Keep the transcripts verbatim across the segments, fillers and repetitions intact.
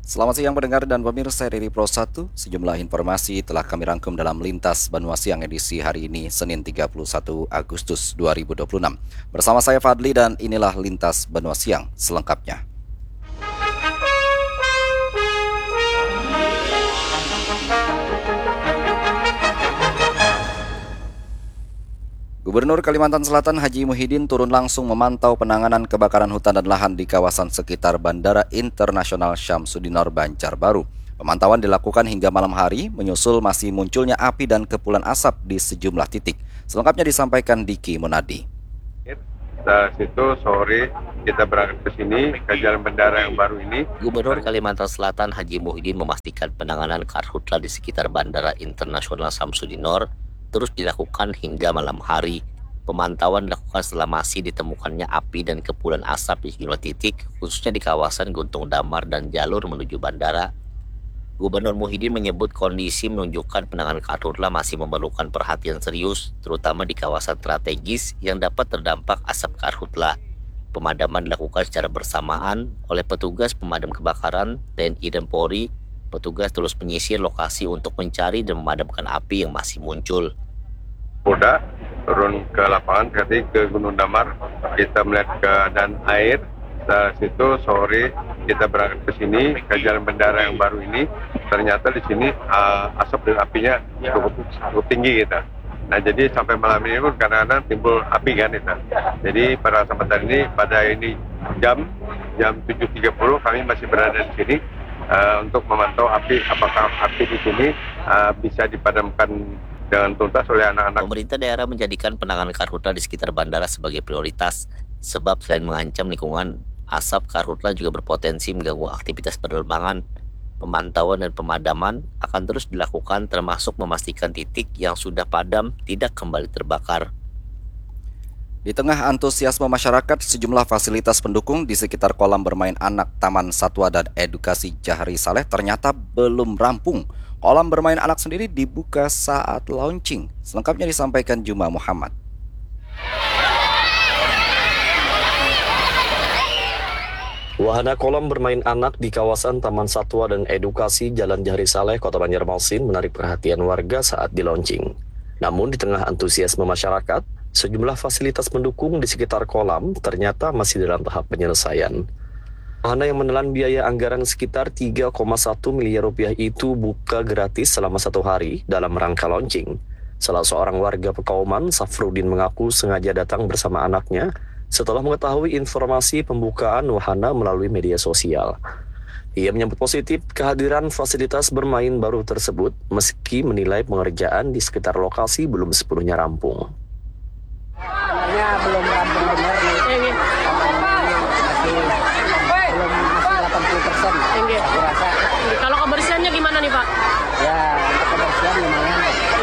Selamat siang pendengar dan pemirsa R R I Pro satu. Sejumlah informasi telah kami rangkum dalam Lintas Banua Siang edisi hari ini, Senin tiga puluh satu Agustus dua ribu dua puluh enam. Bersama saya Fadli dan inilah Lintas Banua Siang selengkapnya. Gubernur Kalimantan Selatan Haji Muhyiddin turun langsung memantau penanganan kebakaran hutan dan lahan di kawasan sekitar Bandara Internasional Syamsuddinor Banjarbaru. Pemantauan dilakukan hingga malam hari, menyusul masih munculnya api dan kepulan asap di sejumlah titik. Selengkapnya disampaikan Diki Munadi. Dari situ sore kita berangkat ke sini, ke jalan bandara yang baru ini. Gubernur Kalimantan Selatan Haji Muhyiddin memastikan penanganan karhutla di sekitar Bandara Internasional Syamsuddinor terus dilakukan hingga malam hari. Pemantauan dilakukan setelah masih ditemukannya api dan kepulan asap di sejumlah titik, khususnya di kawasan Guntung Damar dan jalur menuju bandara. Gubernur Muhyiddin menyebut kondisi menunjukkan penanganan karhutla masih memerlukan perhatian serius, terutama di kawasan strategis yang dapat terdampak asap karhutla. Pemadaman dilakukan secara bersamaan oleh petugas pemadam kebakaran, T N I dan Polri. Petugas terus menyisir lokasi untuk mencari dan memadamkan api yang masih muncul. Polda turun ke lapangan, berarti ke Gunung Damar, kita melihat keadaan air. Dari situ sore kita berangkat ke sini, ke jalan bandara yang baru ini. Ternyata di sini uh, asap dan apinya cukup, cukup tinggi kita. Nah jadi sampai malam ini pun kadang-kadang timbul api kan kita. Jadi pada kesempatan ini, pada ini jam jam tujuh tiga puluh kami masih berada di sini uh, untuk memantau api, apakah api di sini uh, bisa dipadamkan dengan tuntas oleh anak-anak. Pemerintah daerah menjadikan penanganan karhutla di sekitar bandara sebagai prioritas, sebab selain mengancam lingkungan, asap karhutla juga berpotensi mengganggu aktivitas penerbangan. Pemantauan dan pemadaman akan terus dilakukan, termasuk memastikan titik yang sudah padam tidak kembali terbakar. Di tengah antusiasme masyarakat, sejumlah fasilitas pendukung di sekitar kolam bermain anak Taman Satwa dan Edukasi Jahri Saleh ternyata belum rampung. Kolam bermain anak sendiri dibuka saat launching. Selengkapnya disampaikan Juma Muhammad. Wahana kolam bermain anak di kawasan Taman Satwa dan Edukasi Jalan Jahri Saleh, Kota Banjarmasin menarik perhatian warga saat di launching. Namun di tengah antusiasme masyarakat, sejumlah fasilitas pendukung di sekitar kolam ternyata masih dalam tahap penyelesaian. Wahana yang menelan biaya anggaran sekitar tiga koma satu miliar rupiah itu buka gratis selama satu hari dalam rangka launching. Salah seorang warga Pekauman, Safrudin, mengaku sengaja datang bersama anaknya setelah mengetahui informasi pembukaan wahana melalui media sosial. Ia menyambut positif kehadiran fasilitas bermain baru tersebut, meski menilai pengerjaan di sekitar lokasi belum sepenuhnya rampung. Sebenarnya belum rampung benar nih. Masih belum masih delapan puluh persen. Aku rasa. Kalau kebersihannya gimana nih Pak? Ya, untuk kebersihan lumayan.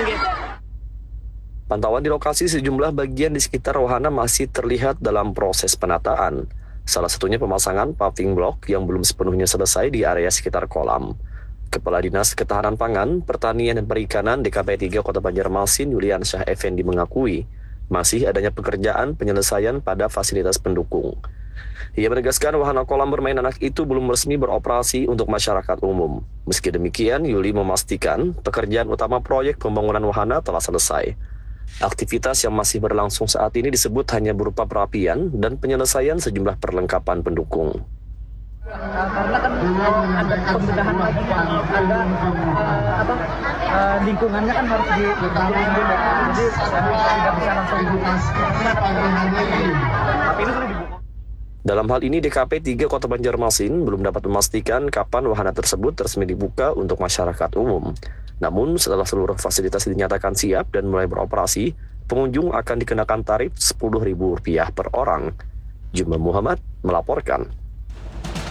Pantauan di lokasi sejumlah bagian di sekitar wahana masih terlihat dalam proses penataan. Salah satunya pemasangan paving block yang belum sepenuhnya selesai di area sekitar kolam. Kepala Dinas Ketahanan Pangan, Pertanian dan Perikanan D K P tiga Kota Banjarmasin, Yulian Syah Effendi, mengakui masih adanya pekerjaan penyelesaian pada fasilitas pendukung. Ia menegaskan wahana kolam bermain anak itu belum resmi beroperasi untuk masyarakat umum. Meski demikian, Yuli memastikan pekerjaan utama proyek pembangunan wahana telah selesai. Aktivitas yang masih berlangsung saat ini disebut hanya berupa perapian dan penyelesaian sejumlah perlengkapan pendukung. Karena kan ada pembedahan lagi, ada uh, apa uh, lingkungannya kan harus dirapiin dulu. Jadi uh, tidak bisa langsung dibuka. Tapi ini sudah dibuka. Dalam hal ini D K P tiga Kota Banjarmasin belum dapat memastikan kapan wahana tersebut resmi dibuka untuk masyarakat umum. Namun setelah seluruh fasilitas dinyatakan siap dan mulai beroperasi, pengunjung akan dikenakan tarif sepuluh ribu rupiah per orang. Juma Muhammad melaporkan.